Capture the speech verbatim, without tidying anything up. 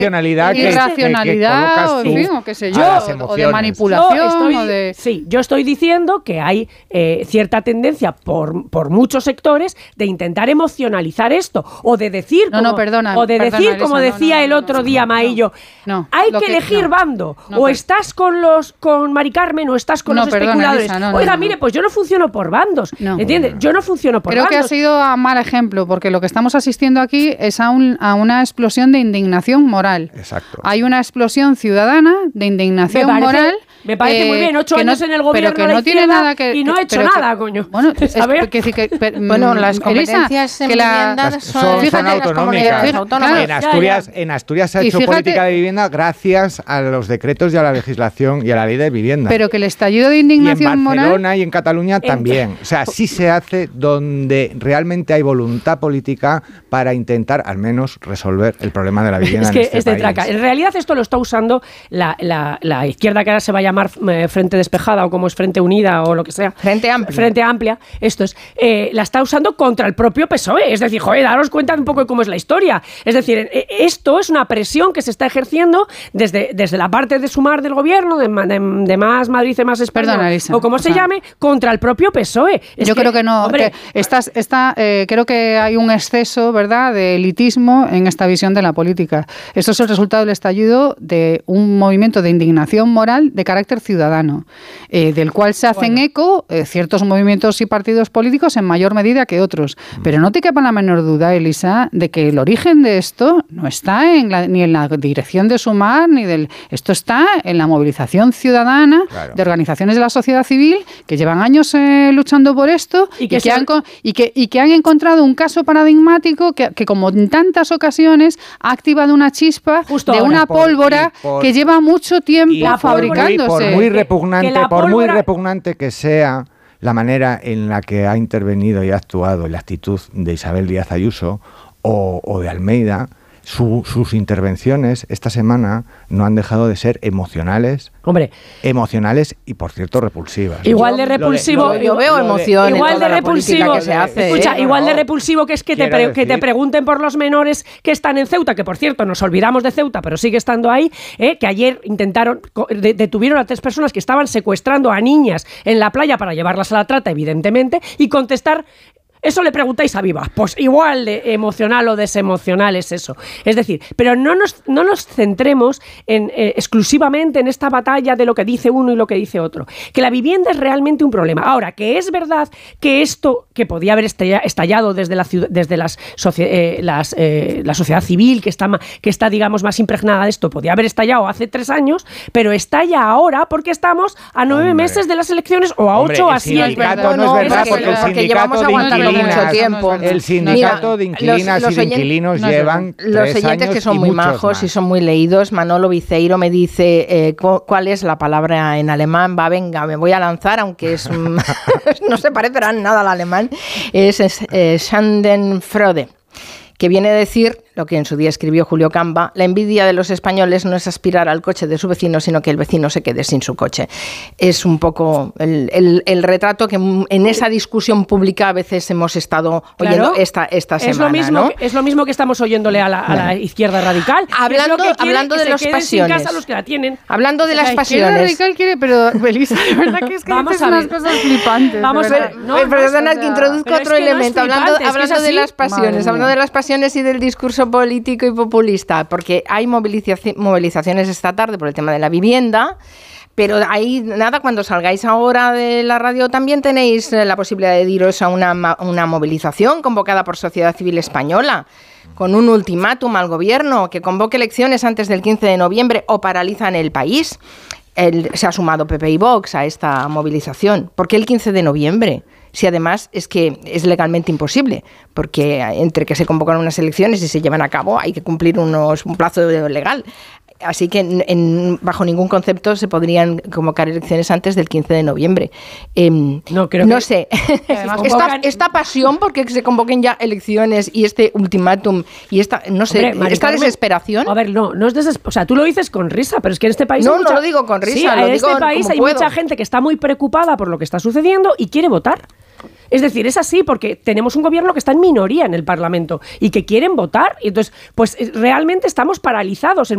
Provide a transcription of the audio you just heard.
irracionalidad que, irracionalidad que, que o, en fin, o qué sé yo, o de manipulación. Yo estoy, o de... Sí, yo estoy diciendo que hay eh, cierta tendencia por, por muchos sectores de intentar emocionalizar esto, o de decir, no, como, no, perdona, o de perdona, decir Elisa, como no, decía no, el no, otro no, día no, Maillo, no, hay que que, elegir no, bando, no, o per- estás con los con Mari Carmen o estás con no, los perdona, especuladores. Elisa, no, no, Oiga, no, mire, no. pues yo no funciono por bandos, No. ¿entiendes? Yo no funciono por Creo bandos. que ha sido a mal ejemplo, porque lo que estamos asistiendo aquí es a, un, a una explosión de indignación moral. Exacto. Hay una explosión ciudadana de indignación me parece, moral. Me parece eh, muy bien, ocho que años no, en el gobierno pero que de la no tiene izquierda nada que, y no ha hecho pero nada, que, coño. Bueno, es, ¿sabes? que, que, que, per, bueno, las competencias Elisa, en que la, vivienda Las- son, son, fíjate, son las autonómicas. comunidades autónomas. Claro, en, Asturias, ya, ya. en Asturias se ha Y hecho fíjate- política de vivienda gracias a los decretos y a la legislación y a la ley de vivienda. pero que el estallido de y en indignación Barcelona moral... y en Cataluña también. O sea, sí se hace donde realmente hay voluntad política para intentar al menos resolver el problema de la vivienda Es que en este es de país. traca. En realidad esto lo está usando la, la, la izquierda, que ahora se va a llamar eh, Frente Despejada, o como es Frente Unida o lo que sea. Frente Amplia. Frente Amplia, esto es, eh, la está usando contra el propio P S O E. Es decir, joder, daros cuenta un poco de cómo es la historia. Es decir, eh, esto es una presión que se está ejerciendo desde, desde la parte de Sumar del gobierno, de, de, de Más Madrid y Más España, Perdona, Elisa, o como o se sea, llame, contra el propio P S O E. Es Yo que, creo que no. hombre, que estás, está, eh, creo que hay un exceso, ¿verdad?, de elitismo en esta visión de la política. Esto es el resultado del estallido de un movimiento de indignación moral de carácter ciudadano, eh, del cual se hacen Bueno. eco eh, ciertos movimientos y partidos políticos en mayor medida que otros. Pero no te quepa la menor duda, Elisa, de que el origen de esto no está en la, ni en la dirección de Sumar, ni del. Esto está en la movilización ciudadana, Claro. de organizaciones de la sociedad civil que llevan años eh, luchando por esto Y y que que, se- han, co- y, que, y que han encontrado un caso paradigmático que, que, como en tantas ocasiones, ha activado una chispa Justo de ahora. una Por- pólvora y por- que lleva mucho tiempo Y por muy- fabricándose. por muy Que- repugnante, que la por muy pólvora- repugnante que sea la manera en la que ha intervenido y ha actuado la actitud de Isabel Díaz Ayuso o, o de Almeida, su- sus intervenciones esta semana no han dejado de ser emocionales, hombre, emocionales y, por cierto, repulsivas. igual de Lo repulsivo. lo de- Yo veo lo de- emoción en Igual toda de la política repulsivo, que se hace. escucha, ¿eh? igual de No, repulsivo que es que te, quiero pre- que te decir- pregunten por los menores que están en Ceuta, que por cierto nos olvidamos de Ceuta, pero sigue estando ahí, ¿eh? Que ayer intentaron, co- de- detuvieron a tres personas que estaban secuestrando a niñas en la playa para llevarlas a la trata, evidentemente, y contestar. Eso le preguntáis a Viva, pues igual de emocional o desemocional es eso. Es decir, pero no nos, no nos centremos en, eh, exclusivamente en esta batalla de lo que dice uno y lo que dice otro. Que la vivienda es realmente un problema. Ahora, que es verdad que esto, que podía haber estalla- estallado desde la ciudad, desde las, socie- eh, las eh, la sociedad civil, que está, ma- que está, digamos, más impregnada de esto, podía haber estallado hace tres años, pero estalla ahora porque estamos a nueve Hombre. meses de las elecciones, o a Hombre, ocho o el a siete. sindicato no No, es verdad, es que- porque el porque sindicato llevamos de aguantando inquilinas, mucho tiempo. el sindicato Mira, de inquilinas los- y de los oyen- inquilinos no es llevan Los tres oyentes años que son y muy muchos majos más. y son muy leídos, Manolo Viceiro me dice eh, cu- cuál es la palabra en alemán. Va, venga, me voy a lanzar, aunque es mm, no se parecerá nada al alemán. Es, es eh, Schadenfreude, que viene a decir lo que en su día escribió Julio Camba: la envidia de los españoles no es aspirar al coche de su vecino, sino que el vecino se quede sin su coche. Es un poco el, el, el retrato que en esa discusión pública a veces hemos estado oyendo Claro. esta, esta es semana. lo mismo ¿no? que, es lo mismo que estamos oyéndole a la, a la izquierda radical. que es Hablando- lo que quiere hablando que de se los queden pasiones. sin casa los que la tienen. Hablando de La las izquierda pasiones. radical quiere, pero Belisa, de verdad que es que Vamos dices a unas ver. cosas flipantes. Vamos de a verdad. ver. No, Eh, no, perdona o sea, que introduzco pero es otro que no es elemento, hablando, flipante, es que es hablando de así. las pasiones, Madre hablando mía. de las pasiones y del discurso político y populista, porque hay movilizaci- movilizaciones esta tarde por el tema de la vivienda. Pero ahí, nada, cuando salgáis ahora de la radio también tenéis eh, la posibilidad de iros a una, ma- una movilización convocada por Sociedad Civil Española, con un ultimátum al gobierno que convoque elecciones antes del quince de noviembre o paralizan el país. El- se ha sumado P P y Vox a esta movilización. ¿Por qué el quince de noviembre? Si además es que es legalmente imposible, porque entre que se convocan unas elecciones y se llevan a cabo hay que cumplir unos, un plazo legal. Así que en, en, bajo ningún concepto se podrían convocar elecciones antes del quince de noviembre. Eh, No, creo no que- sé. Además, esta, convocan- esta pasión porque se convoquen ya elecciones y este ultimátum y esta, no sé, Hombre, Mari esta Carmen, desesperación. A ver, no, no es desesperación. O sea, tú lo dices con risa, pero es que en este país. No, hay no mucha- lo digo con risa, Sí, lo en digo este país como hay puedo. mucha gente que está muy preocupada por lo que está sucediendo y quiere votar. Es decir, es así porque tenemos un gobierno que está en minoría en el Parlamento y que quieren votar. Y entonces, pues eh, realmente estamos paralizados en